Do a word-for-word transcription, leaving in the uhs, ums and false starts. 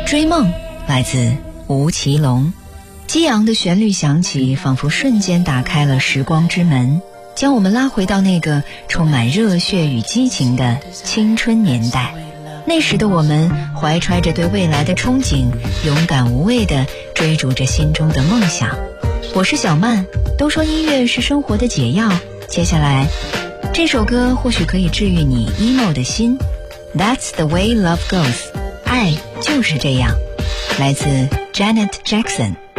追梦来自吴奇隆，激昂的旋律响起，仿佛瞬间打开了时光之门，将我们拉回到那个充满热血与激情的青春年代。那时的我们怀揣着对未来的憧憬，勇敢无畏地追逐着心中的梦想。我是小曼，都说音乐是生活的解药，接下来这首歌或许可以治愈你 emo 的心。 That's the way love goes， 爱就是这样，来自 Janet Jackson。